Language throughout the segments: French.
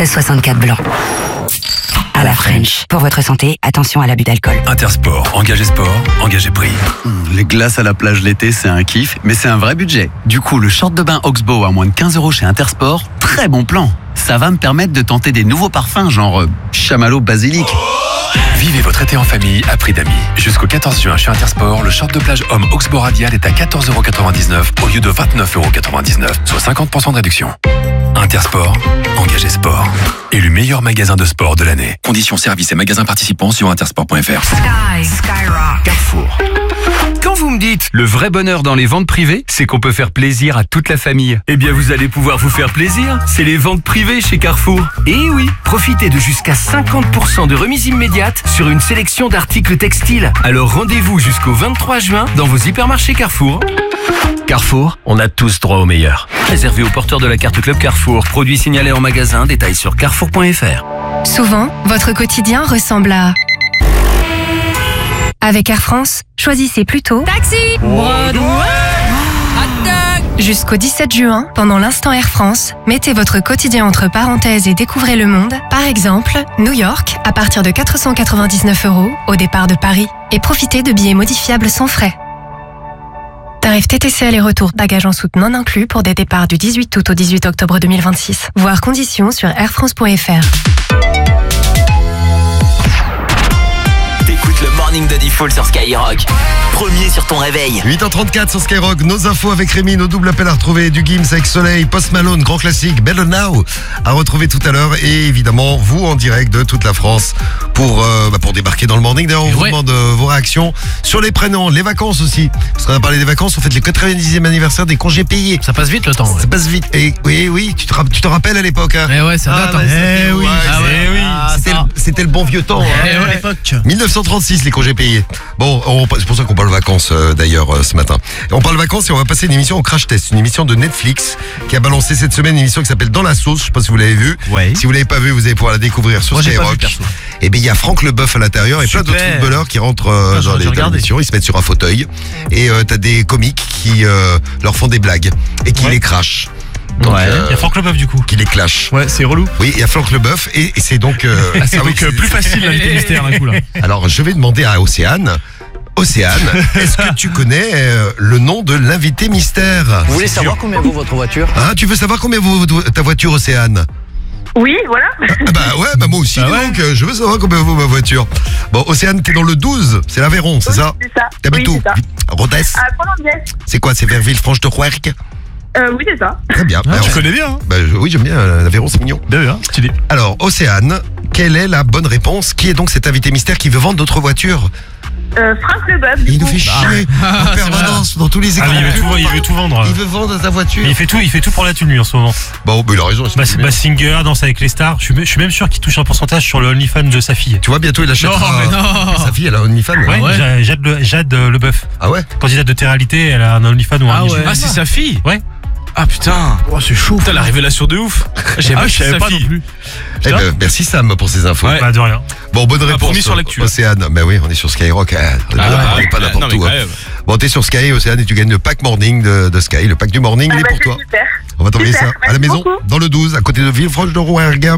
1664 blanc. À la French. Pour votre santé, attention à l'abus d'alcool. Intersport, engagé sport, engagé prix. Les glaces à la plage l'été, c'est un kiff, mais c'est un vrai budget. Du coup, le short de bain Oxbow à moins de 15 € chez Intersport, très bon plan. Ça va me permettre de tenter des nouveaux parfums, genre chamallow basilic. Vivez votre été en famille à prix d'amis. Jusqu'au 14 juin chez Intersport, le short de plage homme Oxbow Radial est à 14,99 € au lieu de 29,99 €, soit 50% de réduction. Intersport, engagé sport. Élu meilleur magasin de sport de l'année. Conditions services et magasins participants sur intersport.fr. Skyrock. Carrefour. Quand vous me dites le vrai bonheur dans les ventes privées, c'est qu'on peut faire plaisir à toute la famille. Eh bien, vous allez pouvoir vous faire plaisir. C'est les ventes privées chez Carrefour. Et oui, profitez de jusqu'à 50% de remise immédiate sur une sélection d'articles textiles. Alors rendez-vous jusqu'au 23 juin dans vos hypermarchés Carrefour. Carrefour, on a tous droit au meilleur. Réservé aux porteurs de la carte Club Carrefour. Produit signalé en magasin, détails sur carrefour.fr. Souvent, votre quotidien ressemble à... Avec Air France, choisissez plutôt Taxi Jusqu'au 17 juin, pendant l'instant Air France, mettez votre quotidien entre parenthèses et découvrez le monde. Par exemple, New York, à partir de 499 € au départ de Paris. Et profitez de billets modifiables sans frais. Tarif TTC aller-retour, bagages en soute non inclus pour des départs du 18 août au 18 octobre 2026. Voir conditions sur airfrance.fr. T'écoutes le Morning de Diffoul sur Skyrock. Premier sur ton réveil. 8h34 sur Skyrock, nos infos avec Rémi, nos doubles appels à retrouver, du Gims avec Soleil, Post Malone, grand classique, Better Now à retrouver tout à l'heure et évidemment vous en direct de toute la France pour débarquer dans le Morning. D'ailleurs on vous demande vos réactions sur les prénoms, les vacances aussi, parce qu'on a parlé des vacances, on fait le 90e anniversaire des congés payés. Ça passe vite le temps. Ça passe vite, et oui, tu te rappelles à l'époque hein. Eh ouais, ça date. C'était le bon vieux temps à l'époque. 1936 les congés payés. Bon, c'est pour ça qu'on parle vacances d'ailleurs ce matin. On parle vacances et on va passer une émission au Crash Test, une émission de Netflix qui a balancé cette semaine une émission qui s'appelle Dans la sauce. Je sais pas si vous l'avez vue. Ouais. Si vous l'avez pas vue, vous allez pouvoir la découvrir sur Skyrock. Et bien il y a Franck Leboeuf à l'intérieur et plein d'autres footballeurs qui rentrent dans l'émission. Ils se mettent sur un fauteuil et t'as des comiques qui leur font des blagues et qui les crachent. Donc, il y a Franck Leboeuf du coup. Qui les clash. Ouais, c'est relou. Oui, il y a Franck Leboeuf et c'est donc... plus facile l'invité mystère d'un coup là. Alors je vais demander à Océane, est-ce que tu connais le nom de l'invité mystère? Vous voulez savoir combien vaut votre voiture? Ah, tu veux savoir combien vaut ta voiture, Océane? Oui, voilà. Moi aussi, donc je veux savoir combien vaut ma voiture. Bon, Océane, t'es dans le 12, c'est l'Aveyron, c'est ça? C'est ça. T'habites où? Rodez? À Colombiès. C'est quoi, c'est vers Villefranche-de-Rouergue? Oui, c'est ça. Très bien. Tu connais bien hein? Oui, j'aime bien, l'Aveyron, c'est mignon. D'ailleurs, tu dis. Alors, Océane, quelle est la bonne réponse? Qui est donc cet invité mystère qui veut vendre d'autres voitures? Franck Leboeuf. Il nous fait chier en permanence dans tous les écrans. Il veut tout vendre. Il veut vendre sa voiture. Il fait tout pour la thune lui en ce moment. Bon, il a raison. Singer, Danse avec les stars. Je suis même sûr qu'il touche un pourcentage sur le OnlyFans de sa fille. Tu vois, bientôt il achètera. Non. Sa fille, elle a un OnlyFans. Ouais. Jade Leboeuf. Ah ouais? Candidate de télé-réalité, elle a un OnlyFans ou un OnlyFans. Ah, c'est sa fille? Ouais. Ah putain. Oh, c'est chaud. Putain, la révélation de ouf. Je savais pas non plus. Merci Sam pour ces infos. De rien. Bon, bonne réponse. Promis sur l'actu. Océane, oui, on est sur Skyrock. On est pas n'importe où. Bon, t'es sur Sky, Océane, et tu gagnes le pack morning de Sky. Le pack du morning, il est pour toi. Super. On va t'envoyer ça à la maison, dans le 12, à côté de Villefranche-de-Rouergue.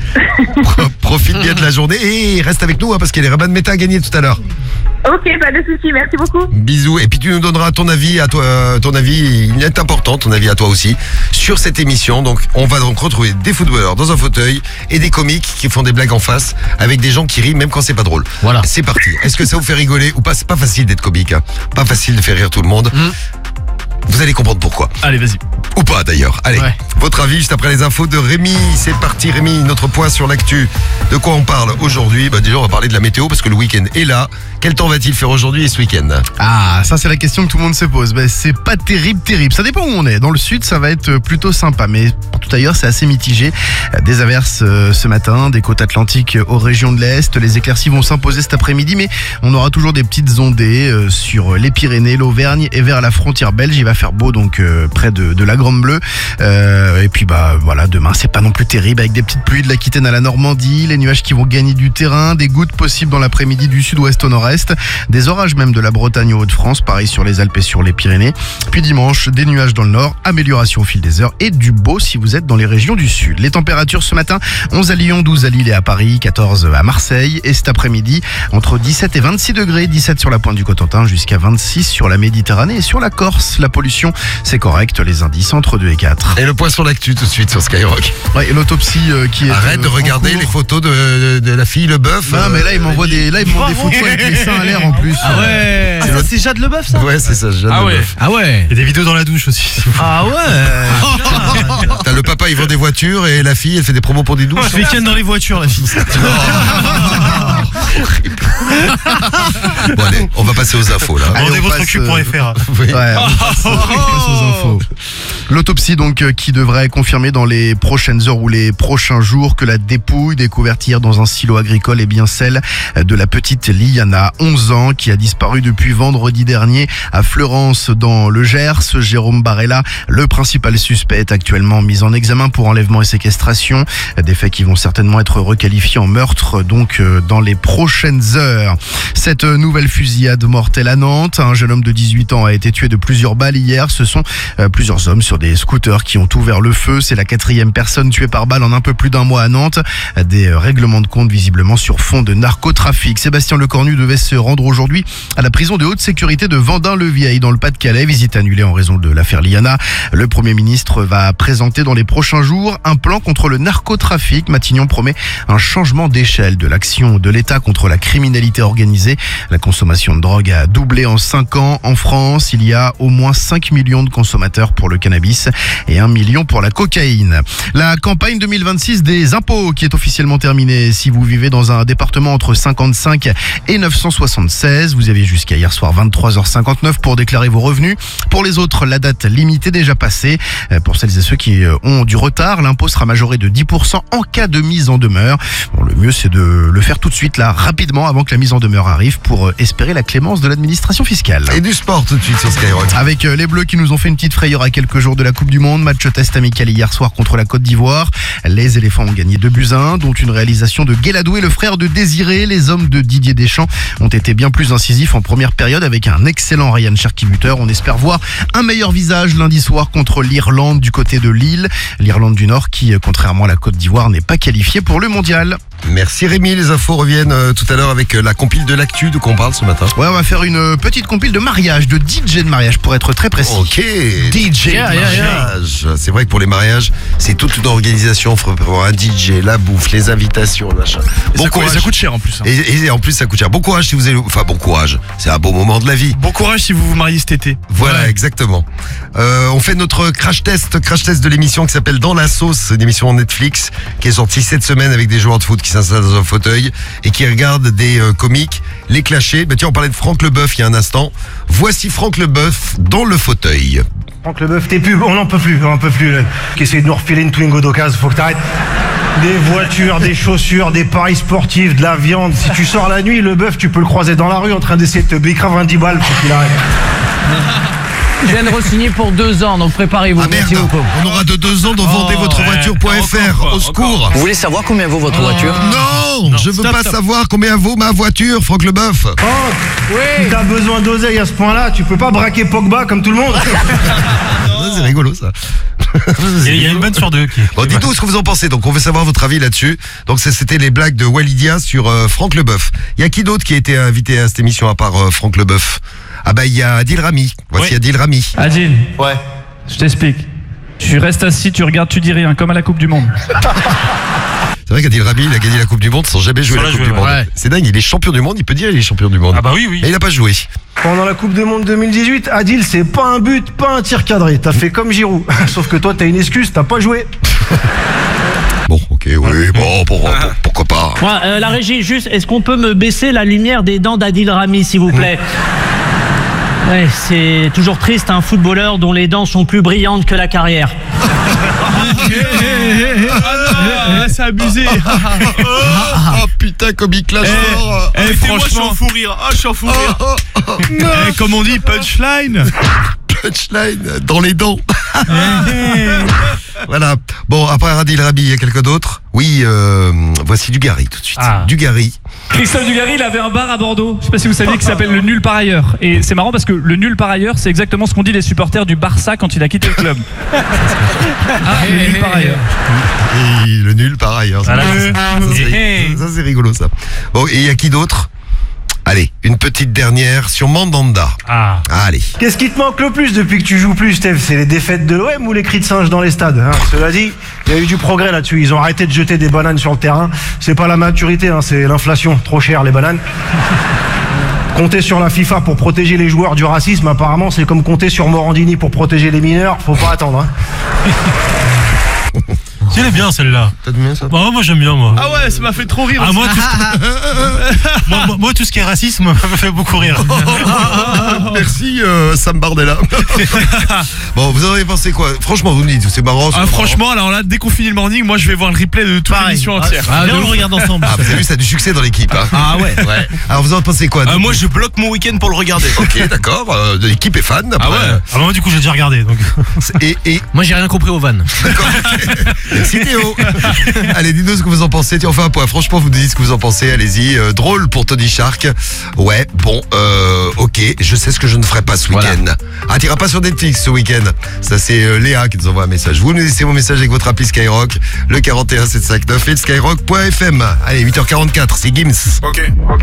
Profite bien de la journée et reste avec nous parce qu'il y a les rabats de méta à gagner tout à l'heure. Ok, pas de soucis, merci beaucoup. Bisous. Et puis tu nous donneras ton avis à toi, il est important, ton avis à toi aussi, sur cette émission. Donc on va donc retrouver des footballeurs dans un fauteuil et des comiques qui font des blagues en face avec des gens qui rient même quand c'est pas drôle. Voilà. C'est parti. Est-ce que ça vous fait rigoler ou pas? C'est pas facile d'être comique, hein. Pas facile de faire rire tout le monde. Vous allez comprendre pourquoi. Allez, vas-y. Ou pas d'ailleurs. Allez, votre avis juste après les infos de Rémi. C'est parti Rémi, notre point sur l'actu. De quoi on parle aujourd'hui? Déjà on va parler de la météo parce que le week-end est là. Quel temps va-t-il faire aujourd'hui et ce week-end? Ah, ça c'est la question que tout le monde se pose. C'est pas terrible. Ça dépend où on est. Dans le sud, ça va être plutôt sympa, mais partout ailleurs, c'est assez mitigé. Des averses ce matin, des côtes atlantiques aux régions de l'Est. Les éclaircies vont s'imposer cet après-midi, mais on aura toujours des petites ondées sur les Pyrénées, l'Auvergne et vers la frontière belge. Il va faire beau donc près de la Grande Bleue. Et puis voilà, demain, c'est pas non plus terrible avec des petites pluies de l'Aquitaine à la Normandie, les nuages qui vont gagner du terrain, des gouttes possibles dans l'après-midi du sud-ouest au nord-est, des orages même de la Bretagne aux Hauts-de-France, pareil sur les Alpes et sur les Pyrénées. Puis dimanche, des nuages dans le nord, amélioration au fil des heures et du beau si vous êtes dans les régions du sud. Les températures ce matin, 11 à Lyon, 12 à Lille et à Paris, 14 à Marseille et cet après-midi, entre 17 et 26 degrés, 17 sur la pointe du Cotentin jusqu'à 26 sur la Méditerranée et sur la Corse. La pollution, c'est correct, les indices entre 2 et 4. Et le point sur l'actu tout de suite sur Skyrock. Ouais, et l'autopsie qui est... Arrête de regarder les photos de la fille Leboeuf. Non, mais là, il m'envoie des photos avec les seins à l'air en plus. Ah ouais. Ah, ça, c'est Jade Leboeuf, ça? Ouais, c'est ça, Jade Leboeuf. Ah ouais. Il y a des vidéos dans la douche aussi. Ah ouais. T'as le papa, il vend des voitures et la fille, elle fait des promos pour des douches. Je week-end dans les voitures, la fille. Bon allez, on va passer aux infos là. Rendez votre cul.fr. Oui. Ouais, on passe aux infos. L'autopsie donc qui devrait confirmer dans les prochaines heures ou les prochains jours que la dépouille découverte hier dans un silo agricole est bien celle de la petite Liana, 11 ans, qui a disparu depuis vendredi dernier à Fleurance dans le Gers. Jérôme Barella, le principal suspect, est actuellement mis en examen pour enlèvement et séquestration. Des faits qui vont certainement être requalifiés en meurtre donc dans les prochaines heures. Cette nouvelle fusillade mortelle à Nantes, un jeune homme de 18 ans a été tué de plusieurs balles hier. Ce sont plusieurs hommes sur des scooters qui ont ouvert le feu. C'est la 4e personne tuée par balle en un peu plus d'un mois à Nantes. Des règlements de compte visiblement sur fond de narcotrafic. Sébastien Lecornu devait se rendre aujourd'hui à la prison de haute sécurité de Vendin-le-Vieil dans le Pas-de-Calais. Visite annulée en raison de l'affaire Liana. Le Premier ministre va présenter dans les prochains jours un plan contre le narcotrafic. Matignon promet un changement d'échelle de l'action de l'État contre la criminalité organisée. La consommation de drogue a doublé en 5 ans. En France, il y a au moins 5 millions de consommateurs pour le cannabis et 1 million pour la cocaïne. La campagne 2026 des impôts qui est officiellement terminée. Si vous vivez dans un département entre 55 et 976, vous avez jusqu'à hier soir 23h59 pour déclarer vos revenus. Pour les autres, la date limite est déjà passée. Pour celles et ceux qui ont du retard, l'impôt sera majoré de 10% en cas de mise en demeure. Bon, le mieux, c'est de le faire tout de suite, là, rapidement, avant que la mise en demeure arrive, pour espérer la clémence de l'administration fiscale. Et du sport tout de suite sur Skyrock. Avec les Bleus qui nous ont fait une petite frayeur à quelques jours de la Coupe du Monde. Match test amical hier soir contre la Côte d'Ivoire. Les éléphants ont gagné 2-1, dont une réalisation de Guéladoué, le frère de Désiré. Les hommes de Didier Deschamps ont été bien plus incisifs en première période avec un excellent Ryan Cherki buteur. On espère voir un meilleur visage lundi soir contre l'Irlande du côté de Lille. L'Irlande du Nord qui, contrairement à la Côte d'Ivoire, n'est pas qualifiée pour le mondial. Merci Rémi, les infos reviennent tout à l'heure avec la compile de l'actu de quoi on parle ce matin. Ouais, on va faire une petite compile de mariage, de DJ de mariage pour être très précis. Ok, DJ de mariage. C'est vrai que pour les mariages, c'est toute une organisation. Il faut avoir un DJ, la bouffe, les invitations, machin. Bon courage. Ça coûte cher en plus. Hein. Et en plus ça coûte cher. Bon courage si vous avez... Enfin bon courage, c'est un beau moment de la vie. Bon courage si vous vous mariez cet été. Voilà, exactement. On fait notre crash test de l'émission qui s'appelle Dans la sauce, une émission Netflix qui est sortie cette semaine avec des joueurs de foot qui s'installent dans un fauteuil et qui regardent des comiques les clasher. Tiens, on parlait de Franck Leboeuf il y a un instant. Voici Franck Leboeuf dans le fauteuil. Franck Leboeuf, t'es pub, on n'en peut plus. Qui essaie de nous refiler une Twingo d'occasion, faut que t'arrêtes. Des voitures, des chaussures, des paris sportifs, de la viande. Si tu sors la nuit, Leboeuf, tu peux le croiser dans la rue en train d'essayer de te bécrave un 10 balles pour qu'il arrête. Je viens de re-signer pour 2 ans, donc préparez-vous. Ah merde, on aura de 2 ans dans vendezvotrevoiture.fr. Au secours. Vous voulez savoir combien vaut votre voiture? Non, je veux pas savoir combien vaut ma voiture, Franck Leboeuf. Franck, si t'as besoin d'oseille à ce point-là, tu peux pas braquer Pogba comme tout le monde. C'est rigolo ça. Il y a une bonne sur 2. Bon, dites-nous ce que vous en pensez. Donc on veut savoir votre avis là-dessus. Donc c'était les blagues de Walidia sur Franck Leboeuf. Il y a qui d'autre qui a été invité à cette émission à part Franck Leboeuf? Ah bah il y a Adil Rami. Voici Adil Rami. Adil. Ouais. Je t'explique. Tu restes assis, tu regardes, tu dis rien, comme à la Coupe du Monde. C'est vrai qu'Adil Rami, il a gagné la Coupe du Monde sans jamais jouer la Coupe du Monde. Ouais. C'est dingue, il est champion du monde, il peut dire il est champion du monde. Ah bah oui. Mais il n'a pas joué. Pendant la Coupe du Monde 2018, Adil, c'est pas un but, pas un tir cadré. T'as fait comme Giroud. Sauf que toi, t'as une excuse, t'as pas joué. Bon, ok, oui, bon, pourquoi pas. Ouais, la régie, juste, est-ce qu'on peut me baisser la lumière des dents d'Adil Rami, s'il vous plaît? Ouais, c'est toujours triste, un footballeur dont les dents sont plus brillantes que la carrière. C'est abusé. Oh putain, comme il clash fort. Franchement, je suis en fou rire. Comme on dit, punchline. punchline dans les dents. Voilà. Bon, après Adil Rabi, il y a quelqu'un d'autre? Oui, voici Dugarry tout de suite. Dugarry. Christophe Dugarry, il avait un bar à Bordeaux, je sais pas si vous saviez, qui s'appelle le Nul par ailleurs. Et c'est marrant parce que le Nul par ailleurs, c'est exactement ce qu'ont dit les supporters du Barça quand il a quitté le club. Le Nul par ailleurs. Et le Nul par ailleurs. Ça, c'est rigolo ça. Bon, et il y a qui d'autre? Allez, une petite dernière sur Mandanda. Allez. Qu'est-ce qui te manque le plus depuis que tu joues plus, Steph? C'est les défaites de l'OM ou les cris de singe dans les stades, hein? Cela dit, il y a eu du progrès là-dessus. Ils ont arrêté de jeter des bananes sur le terrain. C'est pas la maturité, hein, c'est l'inflation. Trop cher les bananes. Compter sur la FIFA pour protéger les joueurs du racisme, apparemment, c'est comme compter sur Morandini pour protéger les mineurs. Faut pas attendre, hein. Elle est bien celle-là. T'aimes bien ça? Moi j'aime bien moi. Ah ouais, ça m'a fait trop rire. Moi tout ce qui est racisme me fait beaucoup rire. Merci Sam Bardella. Bon, vous en avez pensé quoi? Franchement, vous me dites, c'est marrant. Franchement, alors là, dès qu'on finit le morning, moi je vais voir le replay de toute l'émission entière. Viens, on le regarde ensemble. Vous avez vu, ça a du succès dans l'équipe. Hein. Ah ouais. Alors vous en pensez quoi? Moi je bloque mon week-end pour le regarder. Ok, d'accord. L'équipe est fan. Après. Moi du coup j'ai déjà regardé. Donc. Et moi j'ai rien compris aux vannes. D'accord. Merci Théo. Allez, dites-nous ce que vous en pensez. Tiens, on fait un point. Franchement, vous nous dites ce que vous en pensez. Allez-y. Drôle pour Tony Shark. Ouais, bon, ok. Je sais ce que je ne ferai pas ce week-end. Ah, t'iras pas sur Netflix ce week-end. Ça, c'est Léa qui nous envoie un message. Vous nous laissez vos messages avec votre appli Skyrock. Le 41 759 et skyrock.fm. Allez, 8h44. C'est Gims. Ok.